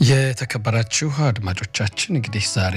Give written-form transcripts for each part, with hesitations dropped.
የተከበራችሁ አድማጮቻችን እንግዲህ ዛሬ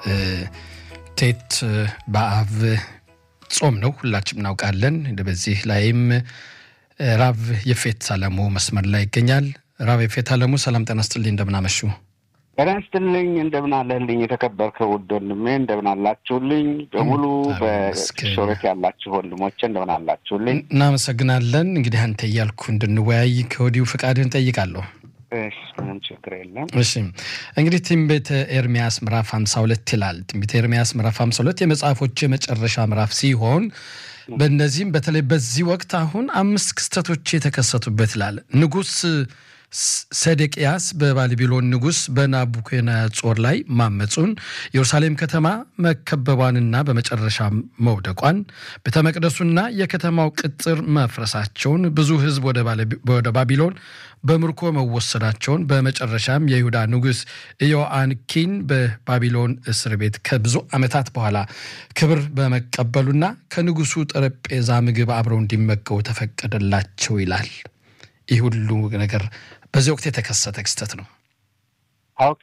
ቴት በአብ ጾም ነው ሁላችንም እናውቃለን በዚህ ላይም ራብ የፌት ሰላሙ መስመር ላይ ይገኛል ራብ የፌት ሰላሙ ሰላም ጤና ይስጥልኝ እንደምናመሹ ጤናስትልኝ እንደምናለልኝ የተከበርከው ወንድሜ እንደምናላችሁልኝ በሙሉ በሽሮት ያላችሁ ወንድሞቼ እንደምናላችሁልኝ እናመሰግናለን እንግዲህ አንተ ያልኩ እንድንወያይ ከወዲሁ ፍቃድን ጠይቃለሁ ምንም ችግር የለም እሺ እንግዲህ ትንቢተ ኤርምያስ ምዕራፍ 52 ይላል ትንቢተ ኤርምያስ ምዕራፍ 52 የመጽሐፎች የመጨረሻ ምዕራፍ ሲሆን በእነዚህም በተለይ በዚህ ወቅት አሁን 5 ክስተቶች የተከሰቱበት ይላል ንጉስ ሰደቂያስ በባቢሎን ንጉስ በናቡከደነጾር ላይ ማመጹን ኢየሩሳሌም ከተማ መከበቧንና በመጨረሻ መውደቋን በተመቅደሱና የከተማው ቅጥር መፍረሳቸውን ብዙ ህዝብ ወደ ባቢሎን በምርኮ መወሰዳቸውን በመጨረሻም የይሁዳ ንጉስ ኢዮአኪን በባቢሎን እስር ቤት ከብዙ ዓመታት በኋላ ክብር በመቀበሉና ከንጉሱ ጠረጴዛ ምግብ አብረው እንዲመገቡ ተፈቀደላቸው ይላል ይህ ሁሉ ነገር በዚህ ወቅት የተከሰተ ክስተት ነው ኦኬ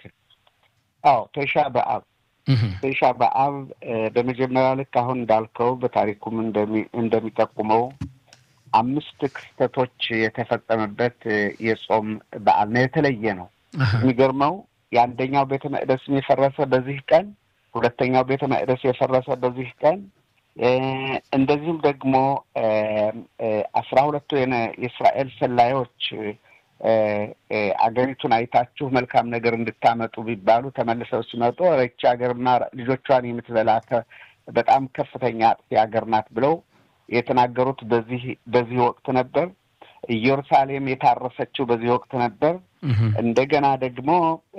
ተሻ በአብ በመጀመሪያ ልክ አሁን እንዳልከው በታሪኩም እንደሚጠቁመው 5 ክስተቶች የተፈጸመበት የጾም በዓል ነው የተለየ ነው የሚገርመው የአንደኛው ቤተ መቅደስ የፈረሰ በዚህ ቀን ሁለተኛው ቤተ መቅደስ የፈረሰ በዚህ ቀን እንደዚህም ደግሞ 12 የእስራኤል ሰላዮች አገሪቱን አይታችሁ መልካም ነገር እንድታመጡ ቢባሉ ተመልሰው ሲመጡ ረቻ ሀገርና ልጆቿን የምትበላ በጣም ከፍተኛ አገር ናት ብለው የተናገሩት በዚህ ወቅት ነበር ኢየሩሳሌም የታረሰችው በዚህ ወቅት ነበር እንደገና ደግሞ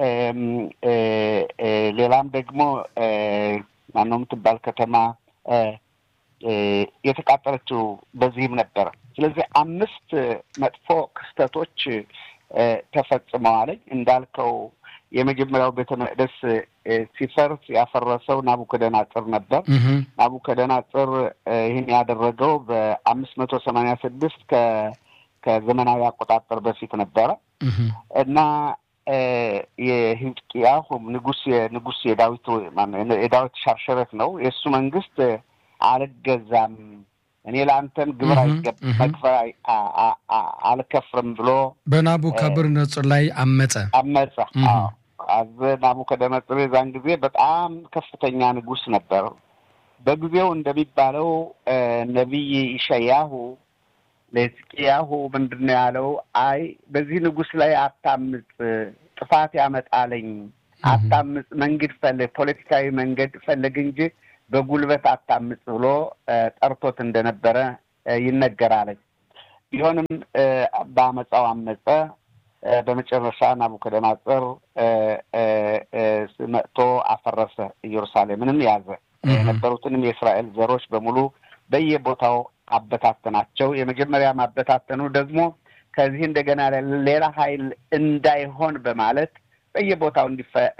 ሌላም ደግሞ ማንነው የምትባል ከተማ የተቃጠለችው በዚህም ነበር ስለዚህ 5 መጥፎ ክስተቶች ተፈጽመዋል እንዳልከው የመጀመሪያው ቤተ መቅደስ ሲፈርስ ያፈረሰው ናቡከደነጾር ነበር ናቡከደነጾር ይሄን ያደረገው በ586 ከዘመናዊ አቆጣጠር በፊት ነበር እና የሂዝቅያስ ንጉስ የዳዊት ሻርሸረት ነው የሱ መንግስት አልገዛም እኔ ላንተም ግብር አይገባም አልከፍርም ብሎ በናቡከደነጾር ላይ አመጸ ናቡከደነጾር የዛን ጊዜ በጣም ከፍተኛ ንጉስ ነበር በጊዜው እንደሚባለው ነብይ ኢሳያስ ለሕዝቅያስ ምንድነው ያለው አይ በዚህ ንጉስ ላይ አታምጽ ጥፋት ያመጣልኝ አታምጽ መንገድ ፈልግ ፖለቲካዊ መንገድ ፈልግ እንጂ በጉልበት አታምጽ ብሎ ጠርቶት እንደነበረ ይነገራል ቢሆንም በአመጻው አመጸ በመጨረሻ ናቡከደነጾር መጥቶ አፈረሰ ኢየሩሳሌምንም ያዘ የነበሩትንም የእስራኤል ዘሮች በሙሉ በየቦታው አበታተናቸው የመጀመሪያ ማበታተኑ ደግሞ ከዚህ እንደገና ሌላ ኃይል እንዳይሆን በማለት በየቦታው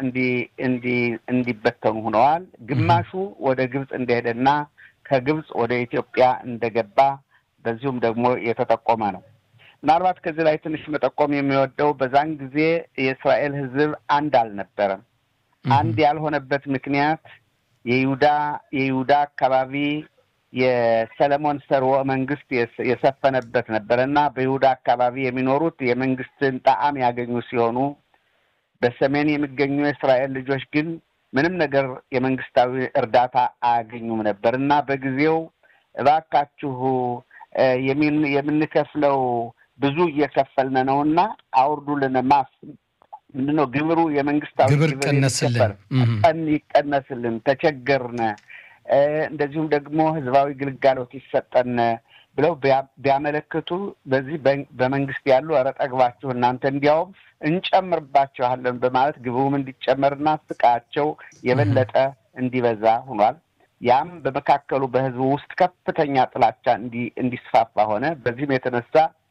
እንዲበተኑ ሆነዋል ግማሹ ወደ ግብጽ እንደሄደና ከግብጽ ወደ ኢትዮጵያ እንደገባ በዚሁም ደግሞ የተጠቆመ ነው ምናልባት ከዚህ ላይ ትንሽ መጠቆም የሚወደው በዛን ጊዜ የእስራኤል ህዝብ አንድ አልነበረም አንድ ያልሆነበት ምክንያት የይሁዳ አካባቢ የሰለሞን ሰርወ መንግስት የሰፈነበት ነበርና በይሁዳ አካባቢ የሚኖሩት የመንግስትን ጣዕም ያገኙ ሲሆኑ በሰሜን የሚገኙ የእስራኤል ልጆች ግን ምንም ነገር የመንግስታዊ እርዳታ አያገኙም ነበርና በጊዜው እባካችሁ የምንከፍለው ብዙ እየከፈልን ነውና አውርዱልን ማስ ምንድነው ግብሩ የመንግስታዊ ግብር ቀነስልን ተቸገርነ እንደዚሁም ደግሞ ህዝባዊ ግልጋሎት ይሰጠን ብለው ቢያመለክቱ በዚህ በመንግስት ያሉ አረጠግባችሁ እናንተ እንዲያውም እንጨምርባችኋለን በማለት ግብሩም እንዲጨመርና ስቃቸው የበለጠ እንዲበዛ ሆኗል ያም በመካከሉ በህዝቡ ውስጥ ከፍተኛ ጥላቻ እንዲስፋፋ ሆነ በዚህም የተነሳ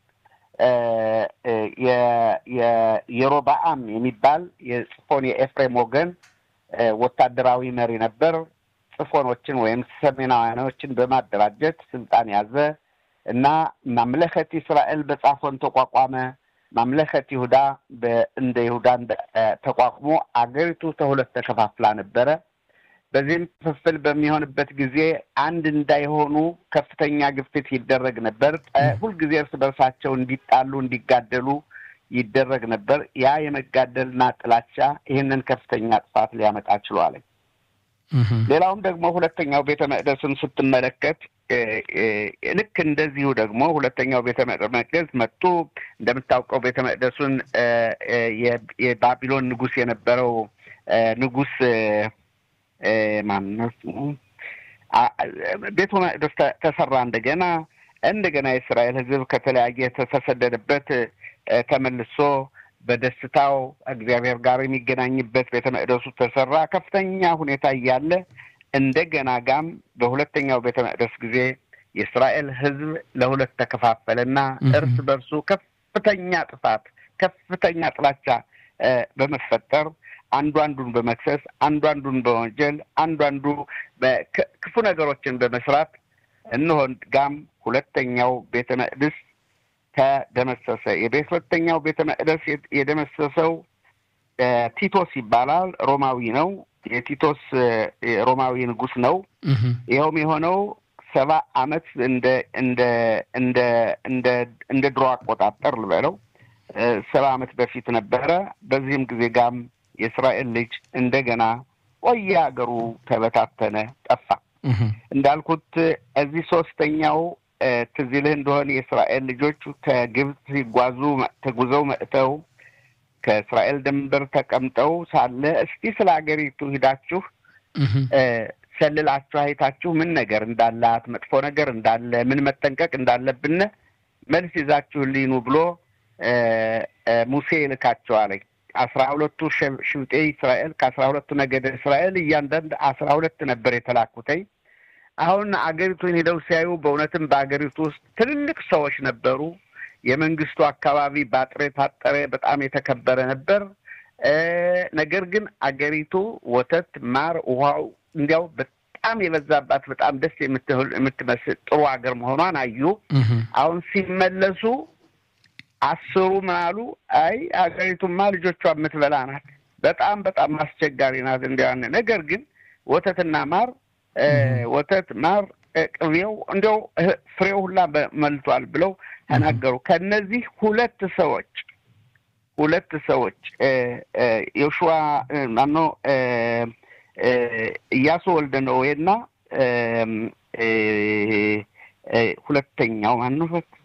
የሮብዓም የሚባል የጽፎን የኤፍሬም ወገን ወታደራዊ መሪ ነበር ጽፎኖችን ወይም ሰሜናውያኖችን በማደራጀት ስልጣን ያዘ እና ማምለከት እስራኤል በጻፎን ተቋቋመ ማምለከት ይሁዳ እንደ ይሁዳ ተቋቁሞ አገሪቱ ተሁለት ተከፋፍላ ነበረ። በዚህም ክፍል በሚሆንበት ጊዜ አንድ እንዳይሆኑ ከፍተኛ ግፊት ይደረግ ነበር። ሁሉ ጊዜ እርስ በርሳቸው እንዲጣሉ እንዲጋደሉ ይደረግ ነበር። ያ የመጋደልና ጥላቻ ይህንን ከፍተኛ ጥፋት ሊያመጣ ችሏል። ሌላውም ደግሞ ሁለተኛው ቤተ መቅደስን ስትመለከት ልክ እንደዚሁ ደግሞ ሁለተኛው ቤተ መቅደስ መጥቶ እንደምታውቀው ቤተ መቅደሱን የባቢሎን ንጉስ የነበረው ንጉስ ማንነስ ቤተ መቅደስ ተሰራ። እንደገና የእስራኤል ሕዝብ ከተለያየ ተሰደደበት ተመልሶ በደስታው እግዚአብሔር ጋር የሚገናኝበት ቤተ መቅደሱ ተሰራ። ከፍተኛ ሁኔታ እያለ እንደገና ጋም በሁለተኛው ቤተ መቅደስ ጊዜ የእስራኤል ሕዝብ ለሁለት ተከፋፈለና እርስ በርሱ ከፍተኛ ጥፋት ከፍተኛ ጥላቻ በመፈጠር አንዱን በመክሰስ አንዱን በወንጀል አንዱ ክፉ ነገሮችን በመስራት እነሆ ጋም ሁለተኛው ቤተ መቅደስ ተደመሰሰ። የሁለተኛው ቤተ መቅደስ የደመሰሰው ቲቶስ ይባላል። ሮማዊ ነው። የቲቶስ ሮማዊ ንጉስ ነው። ይሄውም የሆነው 70 ዓመት እንደ ድሮ አቆጣጠር ልበለው 70 ዓመት በፊት ነበረ። በዚህም ጊዜ ጋም የእስራኤል ልጅ እንደገና ወያ ሀገሩ ተበታተነ ጠፋ። እንዳልኩት እዚህ ሶስተኛው ትዝልህ እንደሆነ የእስራኤል ልጆች ከግብጽ ተጉዘው መጥተው ከእስራኤል ድንበር ተቀምጠው ሳለ እስቲ ስለ ሀገሪቱ ሂዳችሁ ሰልላችሁ አይታችሁ ምን ነገር እንዳላት መጥፎ ነገር እንዳለ ምን መጠንቀቅ እንዳለብን መልስ ይዛችሁልኝ ብሎ ሙሴ ልካቸዋል። 12 ሽብጤ እስራኤል ከ12 ነገደ እስራኤል እያንዳንዱ 12 ነበር የተላኩተይ። አሁን አገሪቱን ሄደው ሲያዩ በእውነትም በአገሪቱ ውስጥ ትልልቅ ሰዎች ነበሩ። የመንግስቱ አካባቢ ባጥሬ ታጠረ በጣም የተከበረ ነበር። ነገር ግን አገሪቱ ወተት ማር ውሃው እንዲያው በጣም የበዛባት በጣም ደስ የምትመስል ጥሩ ሀገር መሆኗን አዩ። አሁን ሲመለሱ 10 ማሉ አይ አገሪቱማ ልጆቿ የምትበላ ናት፣ በጣም አስቸጋሪ ናት። እንዲያው ነገር ግን ወተትና ማር ወተት ማር ቅቤው እንደው ፍሬው ሁላ መልቷል ብለው ተናገሩ። ከነዚህ ሁለት ሰዎች ዮሹዋ ማኖ ኢያሱ ወልደ ነዌና ሁለተኛው ማኖ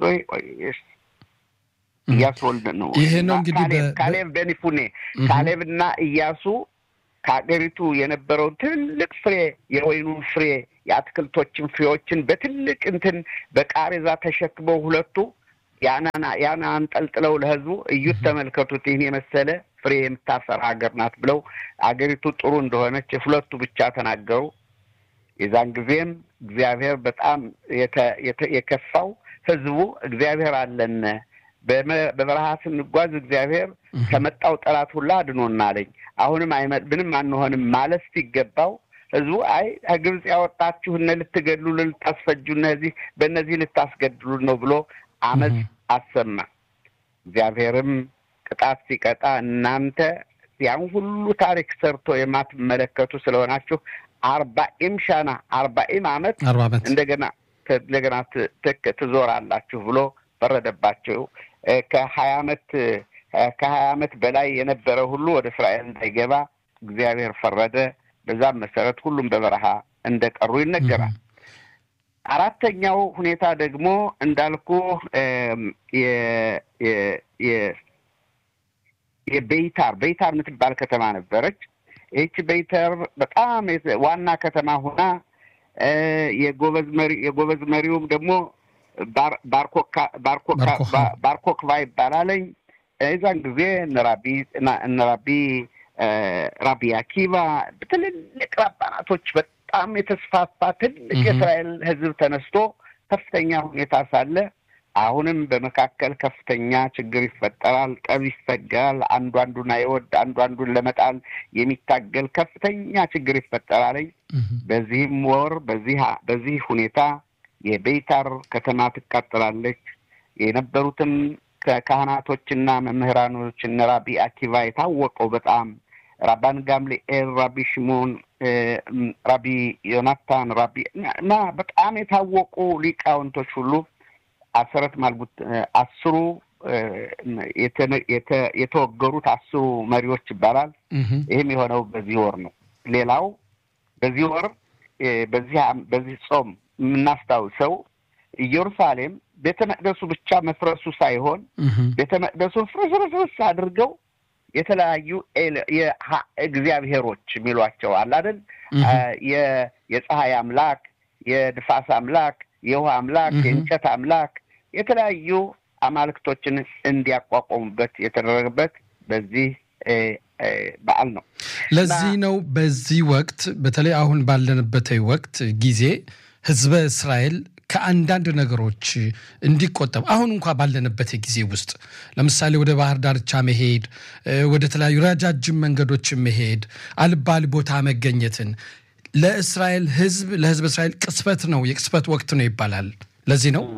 ኢያሱ ወልደ ነዌ ይሄ ነው እንግዲህ ካሌብ በኒፉኔ ካሌብና ኢያሱ ከአገሪቱ የነበረው ትልቅ ፍሬ የወይኑን ፍሬ የአትክልቶችን ፍሬዎችን በትልቅ በቃሬዛ ተሸክመው ሁለቱ ያና አንጠልጥለው ለህዝቡ እዩት ተመልከቱት ይሄን የመሰለ ፍሬ የምታፈራ ሀገር ናት ብለው አገሪቱ ጥሩ እንደሆነች ሁለቱ ብቻ ተናገሩ። የዛን ጊዜም እግዚአብሔር በጣም የከፋው ህዝቡ እግዚአብሔር አለነ በበረሃ ስንጓዝ እግዚአብሔር ከመጣው ጠላት ሁሉ አድኖናለኝ አሁንም አይመጥብንም አንሆንም ማለት ሲገባው ህዝቡ አይ ግብጽ ያወጣችሁና ልትገድሉ ልታስፈጁና በእነዚህ ልታስገድሉ ነው ብሎ አመጽ አሰማ። እግዚአብሔርም ቅጣት ሲቀጣ እናንተ ያን ሁሉ ታሪክ ሰርቶ የማትመለከቱ ስለሆናችሁ 40 ዓመት እንደገና ትዞራላችሁ ብሎ ፈረደባቸው። ከ20 ዓመት በላይ የነበረ ሁሉ ወደ እስራኤል እንዳይገባ እግዚአብሔር ፈረደ። በዛም መሰረት ሁሉም በበረሃ እንደቀሩ ይነገራል። አራተኛው ሁኔታ ደግሞ እንዳልኩ የቤይታር የምትባል ከተማ ነበረች። እቺ ቤይታር በጣም ዋና ከተማ ሆና የጎበዝ መሪውም ደግሞ ባርኮክቫ ይባላል። እዛን ጊዜ ራቢ አኪቫ ትልልቅ ራባናቶች በጣም የተስፋፋ ትልቅ የእስራኤል ህዝብ ተነስቶ ከፍተኛ ሁኔታ ሳለ አሁንም በመካከል ከፍተኛ ችግር ይፈጠራል፣ ጠብ ይፈጋል፣ አንዱን አይወድ አንዱን ለመጣል የሚታገል ከፍተኛ ችግር ይፈጠራል። በዚህም ወር በዚህ ሁኔታ የቤይታር ከተማ ትቃጠላለች። የነበሩትም ከካህናቶችና መምህራኖችና ራቢ አኪቫ የታወቀው በጣም ራባን ጋምሊኤል ራቢ ሽሞን ራቢ ዮናታን ራቢ እና በጣም የታወቁ ሊቃውንቶች ሁሉ አስረት ማልቡት 10 የተወገሩት 10 መሪዎች ይባላል። ይሄም የሆነው በዚህ ወር ነው። ሌላው በዚህ ወር በዚህ ጾም የምናስታውሰው ኢየሩሳሌም ቤተ መቅደሱ ብቻ መፍረሱ ሳይሆን ቤተ መቅደሱን ፍርስርስ አድርገው የተለያዩ የእግዚአብሔሮች የሚሏቸው አለ አይደል? የፀሐይ አምላክ፣ የንፋስ አምላክ፣ የውሃ አምላክ፣ የእንጨት አምላክ የተለያዩ አማልክቶችን እንዲያቋቁሙበት የተደረገበት በዚህ በዓል ነው። ለዚህ ነው በዚህ ወቅት በተለይ አሁን ባለንበት ወቅት ጊዜ ህዝበ እስራኤል ከአንዳንድ ነገሮች እንዲቆጠብ አሁን እንኳን ባለንበት ጊዜ ውስጥ ለምሳሌ ወደ ባህር ዳርቻ መሄድ፣ ወደ ተለያዩ ረጃጅም መንገዶች መሄድ፣ አልባል ቦታ መገኘትን ለእስራኤል ለህዝብ እስራኤል ቅስፈት ነው፣ የቅስፈት ወቅት ነው ይባላል። ለዚህ ነው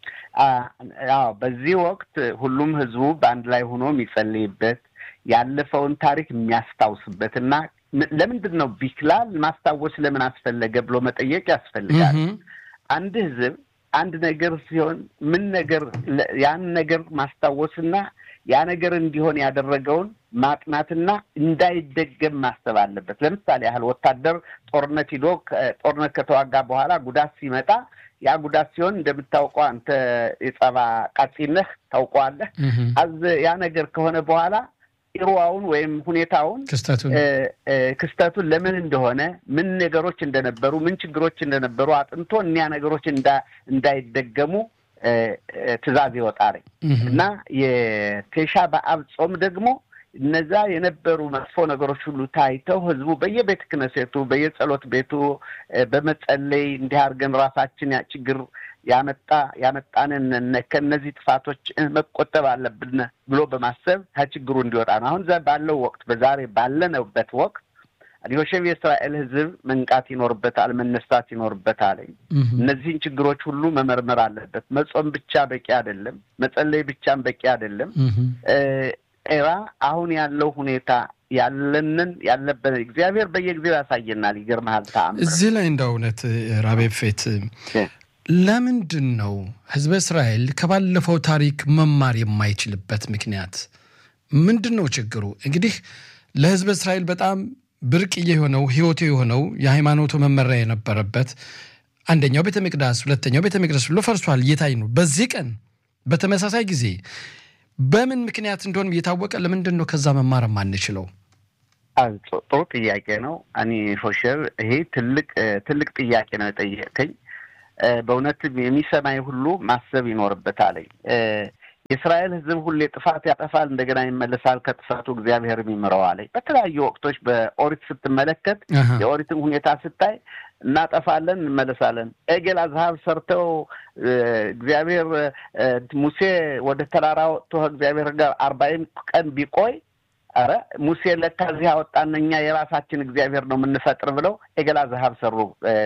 በዚህ ወቅት ሁሉም ህዝቡ በአንድ ላይ ሆኖ የሚጸልይበት ያለፈውን ታሪክ የሚያስታውስበትና ለምንድን ነው ቢክላል ማስታወስ ለምን አስፈለገ ብሎ መጠየቅ ያስፈልጋል። አንድ ህዝብ አንድ ነገር ሲሆን ምን ነገር ያን ነገር ማስታወስና ያ ነገር እንዲሆን ያደረገውን ማጥናትና እንዳይደገም ማስተብ አለበት። ለምሳሌ ያህል ወታደር ጦርነት ሄዶ ጦርነት ከተዋጋ በኋላ ጉዳት ሲመጣ ያ ጉዳት ሲሆን እንደምታውቀው አንተ የጸባ ቃጭነህ ታውቀዋለህ። ያ ነገር ከሆነ በኋላ ኢሩዋውን ወይም ሁኔታውን ክስተቱን ለምን እንደሆነ ምን ነገሮች እንደነበሩ ምን ችግሮች እንደነበሩ አጥንቶ እኒያ ነገሮች እንዳይደገሙ ትእዛዝ ይወጣል እና የቴሻ በአብ ጾም ደግሞ እነዛ የነበሩ መጥፎ ነገሮች ሁሉ ታይተው ህዝቡ በየቤተ ክህነቱ በየጸሎት ቤቱ በመጸለይ እንዲያርገን ራሳችን ያ ችግር ያመጣንን ከነዚህ ጥፋቶች መቆጠብ አለብን ብሎ በማሰብ ከችግሩ እንዲወጣ ነው። አሁን ባለው ወቅት በዛሬ ባለነበት ወቅት ሊሆሸብ የእስራኤል ህዝብ መንቃት ይኖርበታል፣ መነሳት ይኖርበታል። እነዚህን ችግሮች ሁሉ መመርመር አለበት። መጾም ብቻ በቂ አይደለም፣ መጸለይ ብቻም በቂ አይደለም። አሁን ያለው ሁኔታ ያለበት እግዚአብሔር በየጊዜው ያሳየናል። ይገርማል ታም እዚህ ላይ እንደው እውነት ራቤፌት ለምንድን ነው ህዝበ እስራኤል ከባለፈው ታሪክ መማር የማይችልበት ምክንያት ምንድነው? ችግሩ እንግዲህ ለህዝበ እስራኤል በጣም ብርቅ የሆነው ህይወቱ የሆነው የሃይማኖቱ መመሪያ የነበረበት አንደኛው ቤተ መቅደስ ሁለተኛው ቤተ መቅደስ ሁሉ ፈርሷል እየታይ ነው። በዚህ ቀን በተመሳሳይ ጊዜ በምን ምክንያት እንደሆነ እየታወቀ ለምንድን ነው ከዛ መማር ማንችለው? ጥሩ ጥያቄ ነው። እኔ ሆሸር ይሄ ትልቅ ጥያቄ ነው የጠየቀኝ። በእውነት የሚሰማይ ሁሉ ማሰብ ይኖርበታል። የእስራኤል ህዝብ ሁሌ ጥፋት ያጠፋል፣ እንደገና ይመለሳል፣ ከጥፋቱ እግዚአብሔር ይምረዋል። በተለያዩ ወቅቶች በኦሪት ስትመለከት የኦሪትን ሁኔታ ስታይ እናጠፋለን እንመለሳለን። ኤጌል አዝሃብ ሰርተው እግዚአብሔር ሙሴ ወደ ተራራ ወጥቶ እግዚአብሔር ጋር 40 ቀን ቢቆይ አረ ሙሴ ለካዚህ አወጣነኛ የራሳችን እግዚአብሔር ነው የምንፈጥር ብለው ኤጌል አዝሃብ ሰሩ።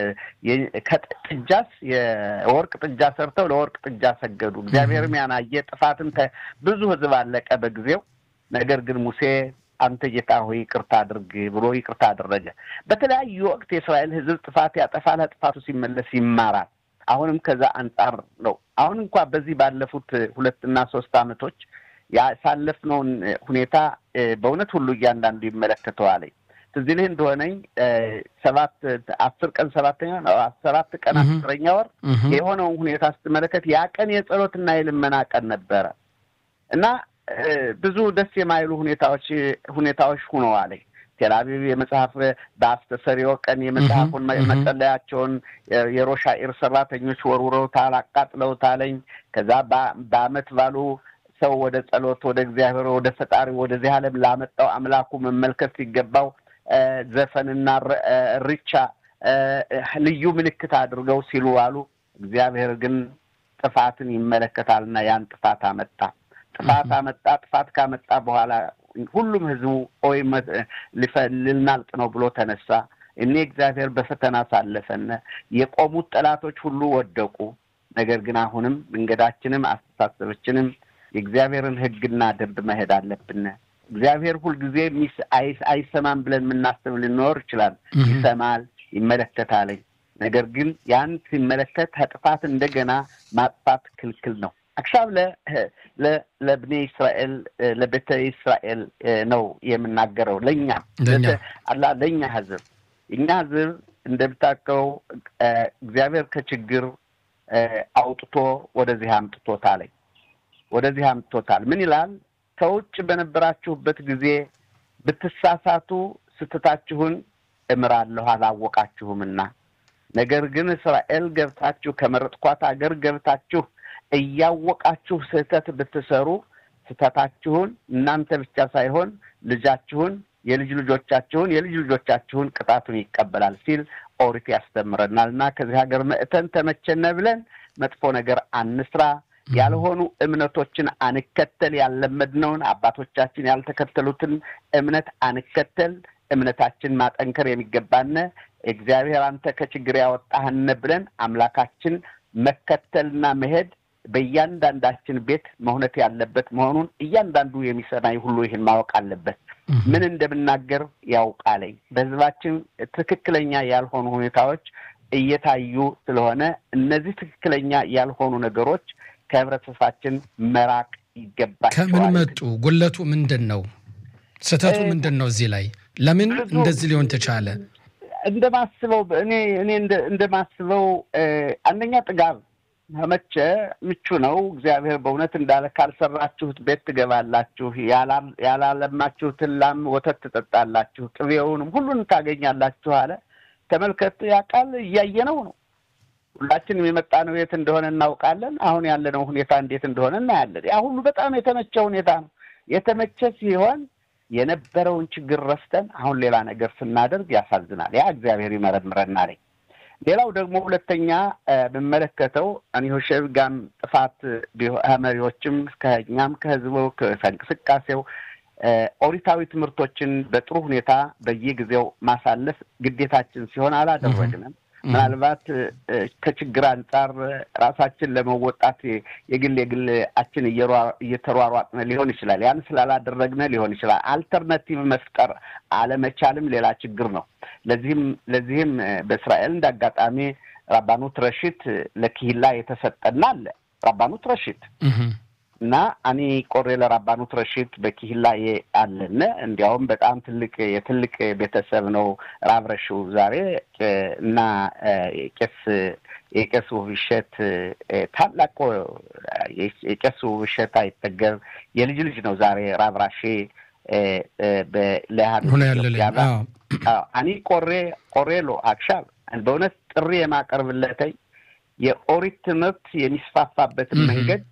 ከጥጃስ የወርቅ ጥጃ ሰርተው ለወርቅ ጥጃ ሰገዱ። እግዚአብሔርም ያናየ ጥፋትን ብዙ ህዝብ አለቀ በጊዜው። ነገር ግን ሙሴ አንተ ጌታ ሆይ ይቅርታ አድርግ ብሎ ይቅርታ አደረገ። በተለያዩ ወቅት የእስራኤል ህዝብ ጥፋት ያጠፋል፣ ጥፋቱ ሲመለስ ይማራል። አሁንም ከዛ አንጻር ነው። አሁን እንኳን በዚህ ባለፉት 2 እና 3 አመቶች ያሳለፍነው ሁኔታ በእውነት ሁሉ እያንዳንዱ ይመለከተዋል። ስለዚህ እንደሆነኝ 10 ቀን 7 ቀን 10ኛ ወር የሆነው ሁኔታ ስትመለከት ያ ቀን የጸሎትና የልመና ቀን ነበረ እና ብዙ ደስ የማይሉ ሁኔታዎች ሆነዋል። ቴላቪቭ የመጽሐፍ በአስተሰሪዮ ቀን የመጽሐፉን መጸለያቸውን የሮሻኢር ሰራተኞች ወርውረውታል፣ አቃጥለውታል። ከዛ በአመት ባሉ ሰው ወደ ጸሎት ወደ እግዚአብሔር ወደ ፈጣሪ ወደዚህ ዓለም ላመጣው አምላኩ መመልከት ሲገባው ዘፈንና ሪቻ ልዩ ምልክት አድርገው ሲሉ አሉ። እግዚአብሔር ግን ጥፋትን ይመለከታልና ያን ጥፋት አመጣ። ጥፋት ካመጣ በኋላ ሁሉም ህዝቡ ልናልጥ ነው ብሎ ተነሳ። እኔ እግዚአብሔር በፈተና ሳለፈን የቆሙት ጠላቶች ሁሉ ወደቁ። ነገር ግን አሁንም መንገዳችንም አስተሳሰባችንም የእግዚአብሔርን ሕግና ደንብ መሄድ አለብን። እግዚአብሔር ሁሉ ጊዜ አይሰማም ብለን የምናስብ ልንኖር ይችላል። ይሰማል፣ ይመለከታል። ነገር ግን ያን ሲመለከት ተጥፋት እንደገና ማጥፋት ክልክል ነው። አክሻብ ለብኔ እስራኤል ለቤተ እስራኤል ነው የምናገረው። ለኛ ህዝብ እኛ ህዝብ እንደምታውቀው እግዚአብሔር ከችግር አውጥቶ ወደዚህ አምጥቶታል። ምን ይላል? ከውጭ በነበራችሁበት ጊዜ ብትሳሳቱ ስተታችሁን እምራለሁ አላወቃችሁምና፣ ነገር ግን እስራኤል ገብታችሁ ከመረጥኳት አገር ገብታችሁ እያወቃችሁ ስህተት ብትሰሩ ስተታችሁን እናንተ ብቻ ሳይሆን ልጃችሁን የልጅ ልጆቻችሁን ቅጣቱን ይቀበላል ሲል ኦሪት ያስተምረናልና ከዚህ ሀገር መእተን ተመቸነ ብለን መጥፎ ነገር አንስራ፣ ያልሆኑ እምነቶችን አንከተል፣ ያለመድነውን አባቶቻችን ያልተከተሉትን እምነት አንከተል። እምነታችን ማጠንከር የሚገባነ እግዚአብሔር አንተ ከችግር ያወጣህነ ብለን አምላካችን መከተልና መሄድ በእያንዳንዳችን ቤት መሆነት ያለበት መሆኑን እያንዳንዱ የሚሰማይ ሁሉ ይህን ማወቅ አለበት። ምን እንደምናገር ያውቃለኝ። በህዝባችን ትክክለኛ ያልሆኑ ሁኔታዎች እየታዩ ስለሆነ እነዚህ ትክክለኛ ያልሆኑ ነገሮች ከህብረተሰባችን መራቅ ይገባል። ከምን መጡ? ጉለቱ ምንድነው? ስተቱ ምንድነው? እዚህ ላይ ለምን እንደዚህ ሊሆን ተቻለ? እንደማስበው እኔ እንደማስበው አንደኛ ጥጋብ መቼ ምቹ ነው። እግዚአብሔር በእውነት እንዳለ ካልሰራችሁት ቤት ትገባላችሁ፣ ያላለማችሁትን ላም ወተት ትጠጣላችሁ፣ ቅቤውንም ሁሉን ታገኛላችሁ አለ። ተመልከቱ፣ ያቃል እያየነው ነው። ሁላችንም የመጣነው የት እንደሆነ እናውቃለን። አሁን ያለነው ሁኔታ እንዴት እንደሆነ እናያለን። ያ ሁሉ በጣም የተመቸ ሁኔታ ነው። የተመቸ ሲሆን የነበረውን ችግር ረስተን አሁን ሌላ ነገር ስናደርግ ያሳዝናል። ያ እግዚአብሔር ይመረምረናል። ሌላው ደግሞ ሁለተኛ በመለከተው አንዮሸብ ጋም ጥፋት መሪዎችም ከኛም ከህዝቡ ከእንቅስቃሴው ኦሪታዊ ትምህርቶችን በጥሩ ሁኔታ በየጊዜው ማሳለፍ ግዴታችን ሲሆን አላደረግንም። ምናልባት ከችግር አንጻር ራሳችን ለመወጣት የግላችን እየተሯሯጥን ሊሆን ይችላል። ያን ስላላደረግነ ሊሆን ይችላል። አልተርናቲቭ መፍጠር አለመቻልም ሌላ ችግር ነው። ለዚህም በእስራኤል እንዳጋጣሚ ራባኑት ረሽት ለኪህላ የተሰጠና አለ። ራባኑት ረሽት እና አኒ ቆሬ ለራባኑት ረሽት በኪህላ አለነ። እንዲያውም በጣም የትልቅ ቤተሰብ ነው ራብረሹ ዛሬ እና የቄሱ ውብሸት ታላቁ የቄሱ ውብሸት አይጠገብ የልጅ ነው ዛሬ ራብራሼ አኒ ቆሬሎ አክሻብ በእውነት ጥሪ የማቀርብለተኝ የኦሪት ትምህርት የሚስፋፋበትን መንገድ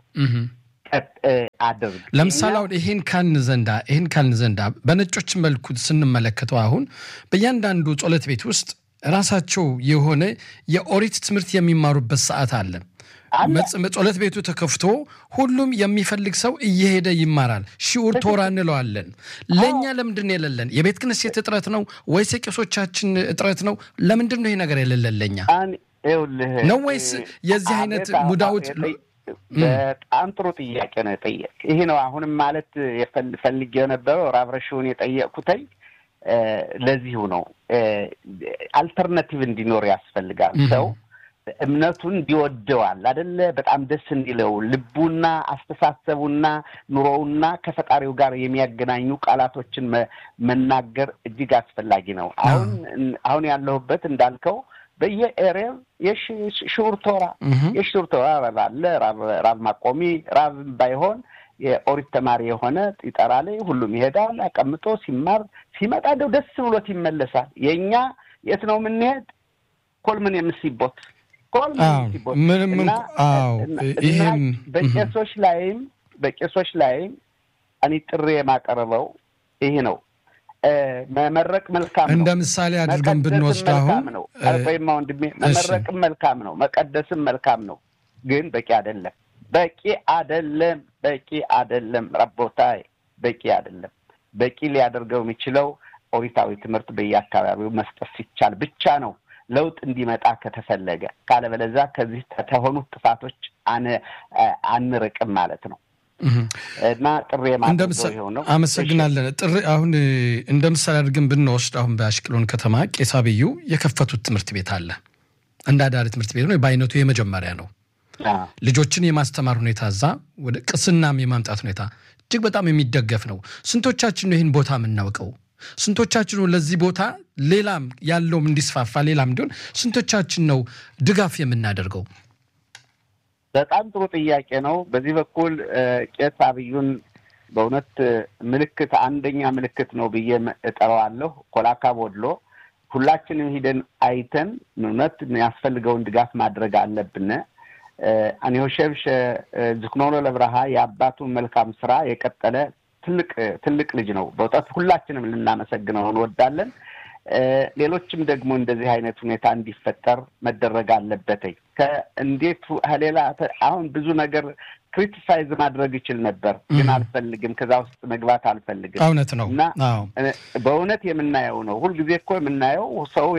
አድርግ። ለምሳሌ ይሄን ካልን ዘንዳ በነጮች መልኩ ስንመለከተው አሁን በእያንዳንዱ ጸሎት ቤት ውስጥ ራሳቸው የሆነ የኦሪት ትምህርት የሚማሩበት ሰዓት አለ። ጸሎት ቤቱ ተከፍቶ ሁሉም የሚፈልግ ሰው እየሄደ ይማራል። ሺኡር ቶራ እንለዋለን። ለኛ ለምንድን የሌለን? የቤተ ክህነት እጥረት ነው ወይስ የቄሶቻችን እጥረት ነው? ለምንድን ነው ይሄ ነገር የሌለኛ ነው ወይስ የዚህ አይነት ሙዳውት? በጣም ጥሩ ጥያቄ ነው የጠየቅ። ይሄ ነው አሁንም ማለት ፈልጌ የነበረው ራብረሽውን የጠየቅኩትኝ ለዚሁ ነው። አልተርናቲቭ እንዲኖር ያስፈልጋል። ሰው እምነቱን እንዲወደዋል አይደለ? በጣም ደስ እንዲለው ልቡና አስተሳሰቡና ኑሮውና ከፈጣሪው ጋር የሚያገናኙ ቃላቶችን መናገር እጅግ አስፈላጊ ነው። አሁን ያለሁበት እንዳልከው በየኤሪያው የሽኡር ቶራ ባለ ራብ ማቆሚ ራብ ባይሆን የኦሪት ተማሪ የሆነ ይጠራ ላይ ሁሉም ይሄዳል። አቀምጦ ሲማር ሲመጣ ደስ ብሎት ይመለሳል። የኛ የት ነው የምንሄድ? ኮልምን የምስይቦት ምንም ይሄም በቄሶች ላይም እኔ ጥሪ የማቀርበው ይሄ ነው። መመረቅ መልካም ነው። እንደ ምሳሌ አድርገን ብንወስድ አሁን መመረቅም መልካም ነው፣ መቀደስም መልካም ነው። ግን በቂ አይደለም ረቦታይ፣ በቂ አይደለም። በቂ ሊያደርገው የሚችለው ኦሪታዊ ትምህርት በየአካባቢው መስጠት ሲቻል ብቻ ነው ለውጥ እንዲመጣ ከተፈለገ። ካለበለዚያ ከዚህ ተሆኑ ጥፋቶች አንርቅም ማለት ነው። እና ጥሪ ማድረግ ነው አመሰግናለን ጥሪ አሁን እንደምሳሌ አድርገን ብንወስድ አሁን በአሽቅሎን ከተማ ቄስ አብዩ የከፈቱት ትምህርት ቤት አለ እንዳዳሪ ትምህርት ቤት ነው በአይነቱ የመጀመሪያ ነው ልጆችን የማስተማር ሁኔታ እዛ ወደ ቅስናም የማምጣት ሁኔታ እጅግ በጣም የሚደገፍ ነው ስንቶቻችን ነው ይሄን ቦታ የምናውቀው ስንቶቻችን ነው ለዚህ ቦታ ሌላም ያለው እንዲስፋፋ ሌላም እንዲሆን ስንቶቻችን ነው ድጋፍ የምናደርገው በጣም ጥሩ ጥያቄ ነው በዚህ በኩል ቄስ አብዩን በእውነት ምልክት አንደኛ ምልክት ነው ብዬ እጠራዋለሁ ኮላካ ቦድሎ ሁላችንም ሄደን አይተን እውነት የሚያስፈልገውን ድጋፍ ማድረግ አለብን አንዮሸብሽ ዝክኖሎ ለብራሃ ያባቱ መልካም ስራ የቀጠለ ትልቅ ልጅ ነው በወጣት ሁላችንም ልናመሰግነው እንወዳለን ሌሎችም ደግሞ እንደዚህ አይነት ሁኔታ እንዲፈጠር መደረግ አለበት ከእንዴት ሌላ አሁን ብዙ ነገር ክሪቲሳይዝ ማድረግ ይችል ነበር ግን አልፈልግም ከዛ ውስጥ መግባት አልፈልግም እውነት ነው አዎ በእውነት የምናየው ነው ሁሉ ጊዜ እኮ የምናየው ሰው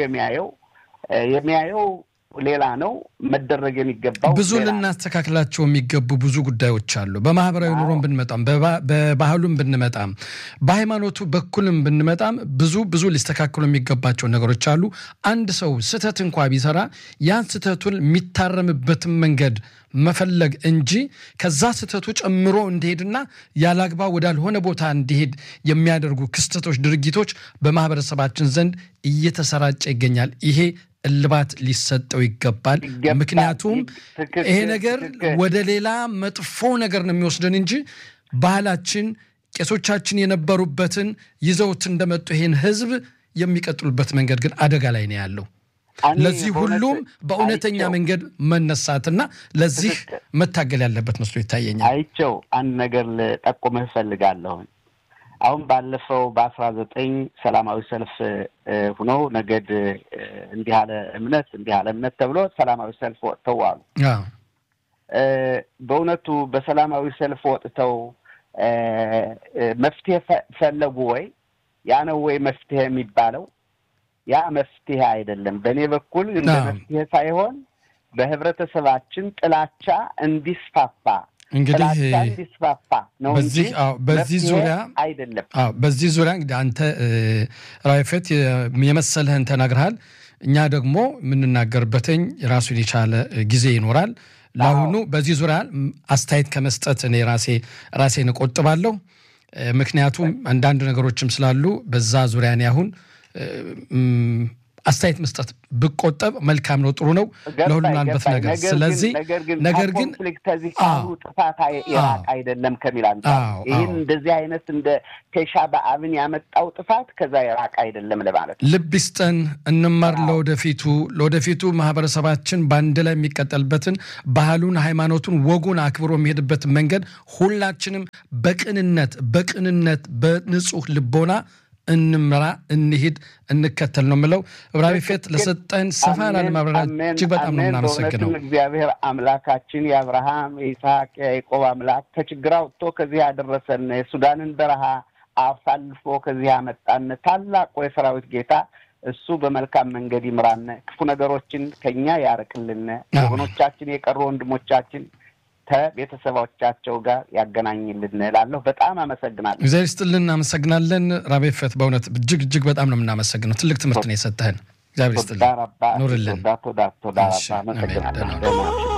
የሚያየው ሌላ ነው መደረግ የሚገባው ብዙ ልናስተካክላቸው የሚገቡ ብዙ ጉዳዮች አሉ በማህበራዊ ኑሮም ብንመጣም በባህሉም ብንመጣም በሃይማኖቱ በኩልም ብንመጣም ብዙ ሊስተካከሉ የሚገባቸው ነገሮች አሉ አንድ ሰው ስተት እንኳን ቢሰራ ያን ስተቱን የሚታረምበት መንገድ መፈለግ እንጂ ከዛ ስተቱ ጨምሮ እንዲሄድና ያላግባ ወዳልሆነ ቦታ እንዲሄድ የሚያደርጉ ክስተቶች ድርጊቶች በማህበረሰባችን ዘንድ እየተሰራጨ ይገኛል ይሄ እልባት ሊሰጠው ይገባል ምክንያቱም ይሄ ነገር ወደ ሌላ መጥፎ ነገር ነው የሚወስደን እንጂ ባህላችን ቄሶቻችን የነበሩበትን ይዘውት እንደመጡ ይሄን ህዝብ የሚቀጥሉበት መንገድ ግን አደጋ ላይ ነው ያለው ለዚህ ሁሉም በእውነተኛ መንገድ መነሳትና ለዚህ መታገል ያለበት መስሎ ይታየኛል አይቸው አንድ ነገር ለጠቆመህ ፈልጋለሁ አሁን ባለፈው በ19 ሰላማዊ ሰልፍ ሆኖ ነገድ እንዲህ ያለ እምነት ተብሎ ሰላማዊ ሰልፍ ወጥተዋል በእውነቱ በሰላማዊ ሰልፍ ወጥተው መፍትሄ ፈለጉ ወይ ያ ነው ወይ መፍትሄ የሚባለው ያ መፍትሄ አይደለም በእኔ በኩል እንደ መፍትሄ ሳይሆን በህብረተሰባችን ጥላቻ እንዲስፋፋ እንግዲህ እንዲስፋፋ ነው በዚህ ዙሪያ አይደለም በዚህ ዙሪያ እንግዲህ አንተ ራይፈት የመሰለህን ተናግረሃል እኛ ደግሞ ምንናገርበትኝ ራሱን የቻለ ጊዜ ይኖራል ለአሁኑ በዚህ ዙሪያ አስተያየት ከመስጠት እኔ ራሴን እቆጥባለሁ ምክንያቱም አንዳንድ ነገሮችም ስላሉ በዛ ዙሪያ ነው አሁን አስተያየት መስጠት ብቆጠብ መልካም ነው ጥሩ ነው ለሁሉም አንበት ነገር ስለዚህ ነገር ግን ኮንፍሊክት እዚህ ካሉ ጥፋት ይራቅ አይደለም ከሚላን ይሄን እንደዚህ አይነት እንደ ቴሻ በአብን ያመጣው ጥፋት ከዛ ይራቅ አይደለም ለማለት ልብ ይስጠን እንማር ለወደፊቱ ማህበረሰባችን ባንድ ላይ የሚቀጥልበትን ባህሉን ሃይማኖቱን ወጉን አክብሮ የሚሄድበት መንገድ ሁላችንም በቅንነት በንጹህ ልቦና እንምራ እንሂድ እንከተል ነው ምለው ብራቢፈት ለሰጠን ሰፋና ለማብራራት እጅግ በጣም ነው እናመሰግነው እግዚአብሔር አምላካችን የአብርሃም ይስሐቅ ያዕቆብ አምላክ ከችግራው ወጥቶ ከዚህ ያደረሰን የሱዳንን በረሃ አሳልፎ ከዚህ ያመጣን ታላቁ የሰራዊት ጌታ እሱ በመልካም መንገድ ይምራን ክፉ ነገሮችን ከኛ ያርቅልን ወገኖቻችን የቀሩ ወንድሞቻችን ከቤተሰቦቻቸው ጋር ያገናኝልን እላለሁ በጣም አመሰግናለሁ እግዚአብሔር ይስጥልን አመሰግናለን ራቤፈት በእውነት እጅግ በጣም ነው እናመሰግነው ትልቅ ትምህርት ነው የሰጠህን እግዚአብሔር ይስጥልን ኑርልን ዳቶ ዳቶ ዳቶ